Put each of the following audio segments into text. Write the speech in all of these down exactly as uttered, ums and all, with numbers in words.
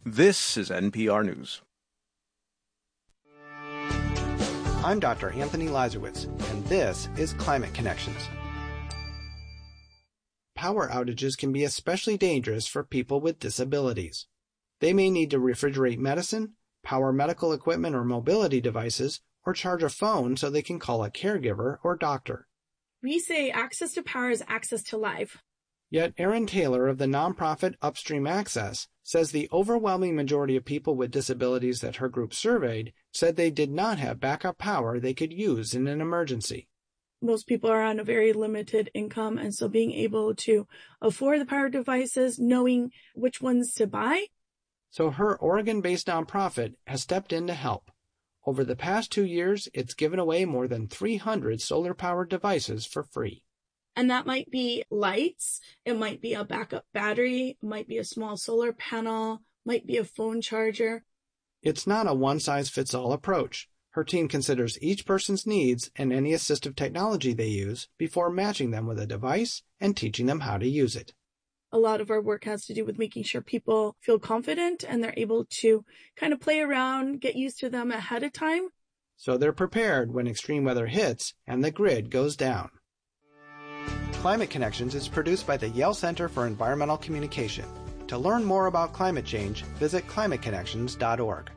This is N P R News. I'm Doctor Anthony Lazarowitz, and this is Climate Connections. Power outages can be especially dangerous for people with disabilities. They may need to refrigerate medicine, power medical equipment or mobility devices, or charge a phone so they can call a caregiver or doctor. We say access to power is access to life. Yet Erin Taylor of the nonprofit Upstream Access says the overwhelming majority of people with disabilities that her group surveyed said they did not have backup power they could use in an emergency. Most people are on a very limited income, and so being able to afford the power devices, knowing which ones to buy. So her Oregon-based nonprofit has stepped in to help. Over the past two years, it's given away more than three hundred solar-powered devices for free. And that might be lights, it might be a backup battery, it might be a small solar panel, might be a phone charger. It's not a one-size-fits-all approach. Her team considers each person's needs and any assistive technology they use before matching them with a device and teaching them how to use it. A lot of our work has to do with making sure people feel confident and they're able to kind of play around, get used to them ahead of time. So they're prepared when extreme weather hits and the grid goes down. Climate Connections is produced by the Yale Center for Environmental Communication. To learn more about climate change, visit climate connections dot org.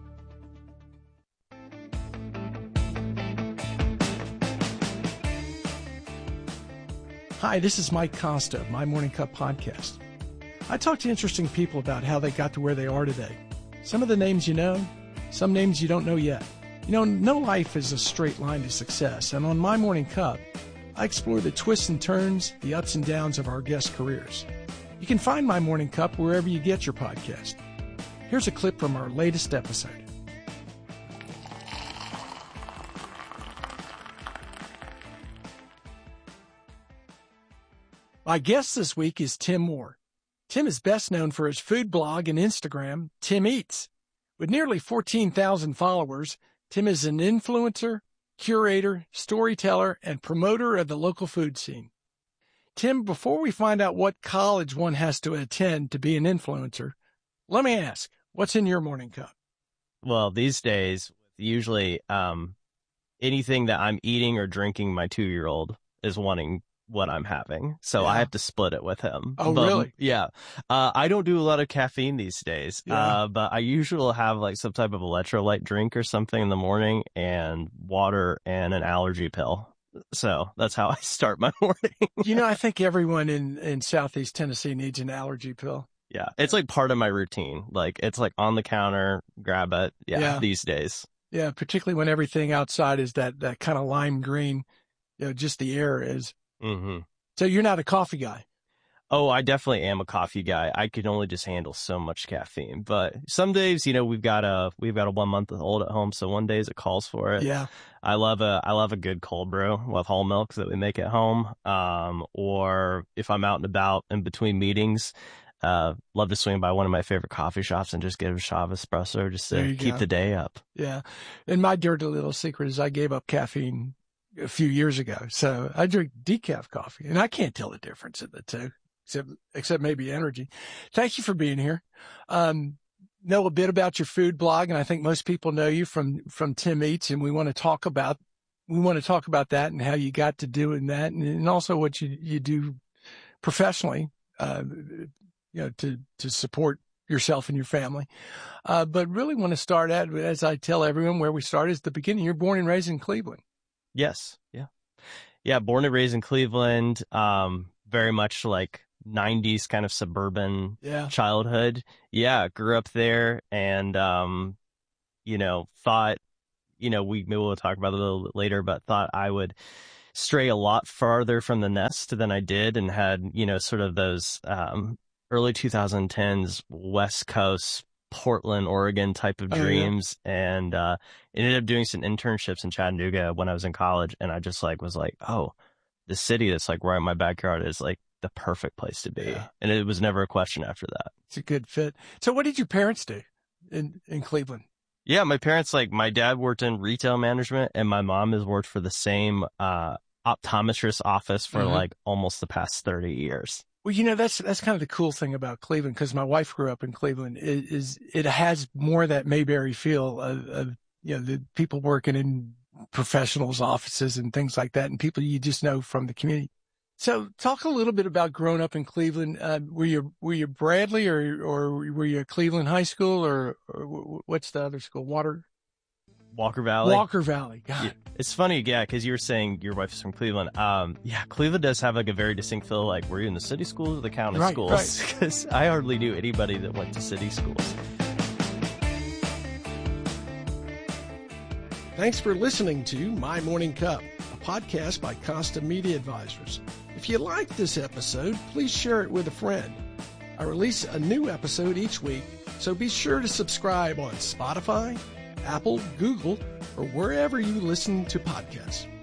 Hi, this is Mike Costa of My Morning Cup podcast. I talk to interesting people about how they got to where they are today. Some of the names you know, some names you don't know yet. You know, no life is a straight line to success, and on My Morning Cup, I explore the twists and turns, the ups and downs of our guests' careers. You can find My Morning Cup wherever you get your podcast. Here's a clip from our latest episode. My guest this week is Tim Moore. Tim is best known for his food blog and Instagram, Tim Eats. With nearly fourteen thousand followers, Tim is an influencer, curator, storyteller, and promoter of the local food scene. Tim, before we find out what college one has to attend to be an influencer, let me ask, what's in your morning cup? Well, these days, usually um, anything that I'm eating or drinking, my two-year-old is wanting what I'm having. So yeah. I have to split it with him. Oh, but, really? Yeah. Uh, I don't do a lot of caffeine these days, yeah. uh, but I usually will have like some type of electrolyte drink or something in the morning and water and an allergy pill. So that's how I start my morning. You know, I think everyone in, in Southeast Tennessee needs an allergy pill. Yeah. It's like part of my routine. Like it's like on the counter, grab it. Yeah. yeah. These days. Yeah. Particularly when everything outside is that, that kind of lime green, you know, just the air is. Mm-hmm. So you're not a coffee guy? Oh, I definitely am a coffee guy. I can only just handle so much caffeine. But some days, you know, we've got a we've got a one month old at home, so one days it calls for it. Yeah. I love a I love a good cold brew with whole milk that we make at home. Um, or if I'm out and about in between meetings, uh, love to swing by one of my favorite coffee shops and just get a shot of espresso just to keep go. the day up. Yeah. And my dirty little secret is I gave up caffeine a few years ago. So I drink decaf coffee and I can't tell the difference in the two, except, except maybe energy. Thank you for being here. Um, know a bit about your food blog. And I think most people know you from, from Tim Eats. And we want to talk about, we want to talk about that and how you got to doing that. And, and also what you, you do professionally, uh, you know, to, to support yourself and your family. Uh, but really want to start at, as I tell everyone, where we start is the beginning. You're born and raised in Cleveland. Yes. Yeah. Yeah. Born and raised in Cleveland. Um, very much like nineties kind of suburban yeah. childhood. Yeah. Grew up there and, um, you know, thought, you know, we maybe we'll talk about it a little bit later, but thought I would stray a lot farther from the nest than I did and had, you know, sort of those, um, early twenty tens West Coast Portland, Oregon type of dreams. Oh, yeah. And, uh, ended up doing some internships in Chattanooga when I was in college. And I just like, was like, oh, the city that's like right in my backyard is like the perfect place to be. Yeah. And it was never a question after that. It's a good fit. So what did your parents do in, in Cleveland? Yeah. My parents, like my dad worked in retail management and my mom has worked for the same, uh, optometrist office for mm-hmm. like almost the past thirty years. Well, you know, that's, that's kind of the cool thing about Cleveland, because my wife grew up in Cleveland, is, is it has more of that Mayberry feel of, of, you know, the people working in professionals' offices and things like that, and people you just know from the community. So talk a little bit about growing up in Cleveland. Uh, were you, were you Bradley or, or were you at Cleveland High School, or, or what's the other school? Water? Walker Valley. Walker Valley. God. Yeah. It's funny, yeah, because you were saying your wife's from Cleveland. Um, yeah, Cleveland does have like a very distinct feel. Like, were you in the city schools or the county right, schools? Because right. I hardly knew anybody that went to city schools. Thanks for listening to My Morning Cup, a podcast by Costa Media Advisors. If you like this episode, please share it with a friend. I release a new episode each week, so be sure to subscribe on Spotify, Apple, Google, or wherever you listen to podcasts.